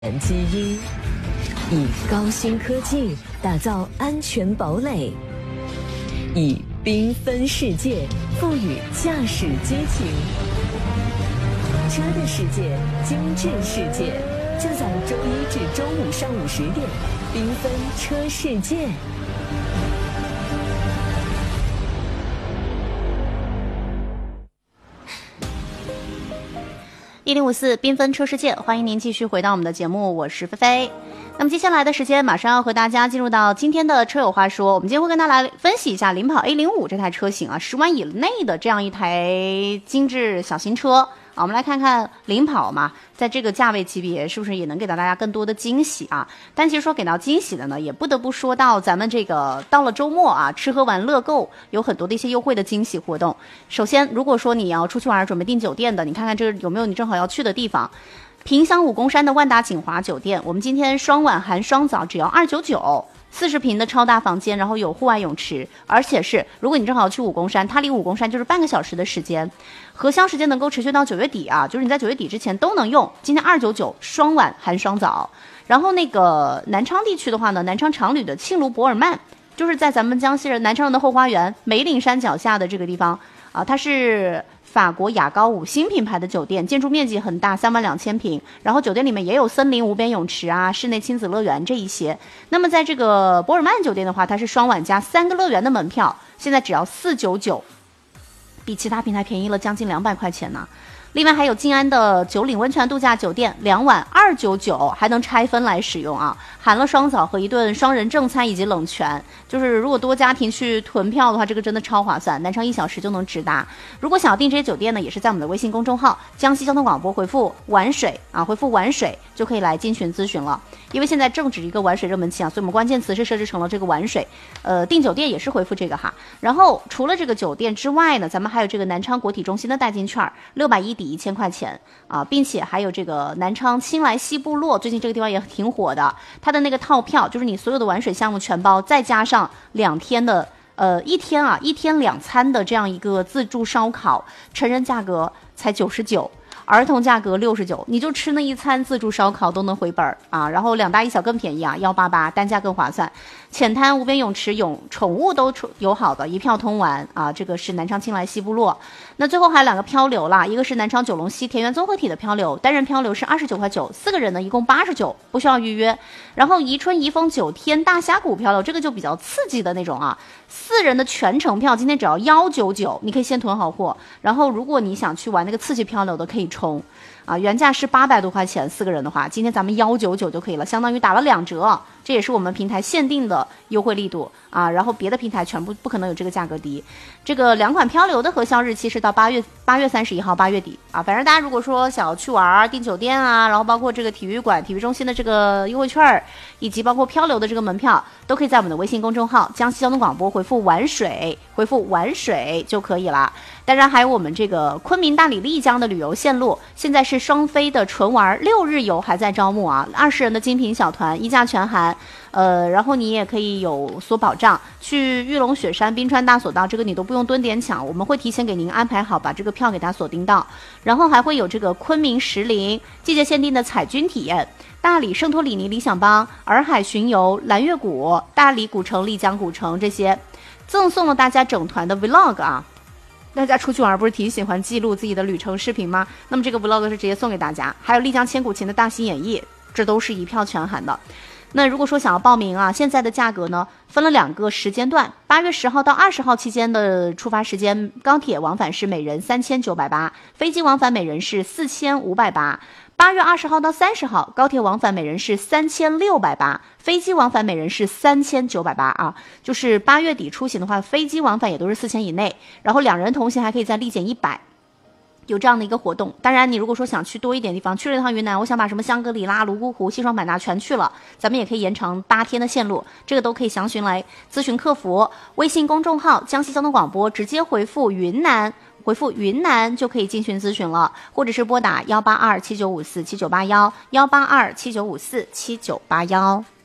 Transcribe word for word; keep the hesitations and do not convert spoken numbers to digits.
基因，以高新科技打造安全堡垒，以缤纷世界赋予驾驶激情。车的世界，精致世界，就在周一至周五上午十点，缤纷车世界。 一零五四缤纷车世界，欢迎您继续回到我们的节目，我是菲菲。那么接下来的时间，马上要和大家进入到今天的车友话说。我们今天会跟大家来分析一下领跑 A 零五 这台车型啊，十万以内的这样一台精致小型车啊。我们来看看领跑嘛，在这个价位级别是不是也能给到大家更多的惊喜啊？但其实说给到惊喜的呢，也不得不说到咱们这个到了周末啊，吃喝玩乐购有很多的一些优惠的惊喜活动。首先，如果说你要出去玩，准备订酒店的，你看看这有没有你正好要去的地方。萍乡武功山的万达锦华酒店，我们今天双晚含双早只要二九九，四十平的超大房间，然后有户外泳池，而且是如果你正好去武功山，它离武功山就是半个小时的时间，核销时间能够持续到九月底啊，就是你在九月底之前都能用。今天二九九双晚含双早。然后那个南昌地区的话呢，南昌常旅的庆卢博尔曼，就是在咱们江西人南昌人的后花园梅岭山脚下的这个地方啊，它是法国雅高五星品牌的酒店，建筑面积很大，三万两千平，然后酒店里面也有森林无边泳池啊，室内亲子乐园这一些。那么在这个博尔曼酒店的话，它是双晚加三个乐园的门票，现在只要四九九，比其他平台便宜了将近两百块钱呢。另外还有静安的九岭温泉度假酒店，两晚二九九，还能拆分来使用啊，含了双早和一顿双人正餐以及冷泉。就是如果多家庭去囤票的话，这个真的超划算，南昌一小时就能直达。如果想要订这些酒店呢，也是在我们的微信公众号江西交通广播回复玩水啊，回复玩水就可以来进群咨询了。因为现在正值一个玩水热门期啊，所以我们关键词是设置成了这个玩水。呃，订酒店也是回复这个哈。然后除了这个酒店之外呢，咱们还有这个南昌国体中心的代金券，六百一抵一千块钱啊，并且还有这个南昌青来西部落，最近这个地方也挺火的，它的那个套票就是你所有的玩水项目全包，再加上两天的呃一天啊一天两餐的这样一个自助烧烤，成人价格才九十九。儿童价格六十九，你就吃那一餐自助烧烤都能回本啊！然后两大一小更便宜啊，幺八八，单价更划算。浅滩无边泳池、泳宠物都友好的，一票通完啊！这个是南昌青来西部落。那最后还有两个漂流啦，一个是南昌九龙溪田园综合体的漂流，单人漂流是二十九块九，四个人呢一共八十九，不需要预约。然后宜春宜丰九天大峡谷漂流，这个就比较刺激的那种啊，四人的全程票今天只要幺九九，你可以先囤好货。然后如果你想去玩那个刺激漂流的，可以冲啊，原价是八百多块钱，四个人的话，今天咱们幺九九就可以了，相当于打了两折，这也是我们平台限定的优惠力度啊。然后别的平台全部不可能有这个价格低。这个两款漂流的核销日期是到八月八月三十一号，八月底啊。反正大家如果说想要去玩订酒店啊，然后包括这个体育馆、体育中心的这个优惠券，以及包括漂流的这个门票，都可以在我们的微信公众号江西交通广播回复玩水，回复玩水就可以了。当然还有我们这个昆明、大理、丽江的旅游线路，现在是双飞的纯玩六日游还在招募啊，二十人的精品小团，一价全含。呃，然后你也可以有所保障，去玉龙雪山、冰川大索道，这个你都不用蹲点抢，我们会提前给您安排好，把这个票给它锁定到。然后还会有这个昆明石林季节限定的彩军体验，大理圣托里尼理想邦、洱海巡游、蓝月谷、大理古城、丽江古城这些，赠送了大家整团的 vlog 啊。大家出去玩不是挺喜欢记录自己的旅程视频吗？那么这个 vlog 是直接送给大家，还有丽江千古情的大型演绎，这都是一票全含的。那如果说想要报名啊，现在的价格呢分了两个时间段，八月十号到二十号期间的出发时间，高铁往返是每人三千九百八，飞机往返每人是四千五百八。八月二十号到三十号，高铁往返每人是三千六百八，飞机往返每人是三千九百八啊。就是八月底出行的话，飞机往返也都是四千以内，然后两人同行还可以再立减一百。有这样的一个活动。当然你如果说想去多一点地方，去了一趟云南，我想把什么香格里拉、泸沽湖、西双版纳全去了，咱们也可以延长八天的线路，这个都可以详询来咨询客服。微信公众号江西交通广播，直接回复云南，回复云南就可以进群咨询了，或者是拨打幺八二七九五四七九八幺，幺八二七九五四七九八幺。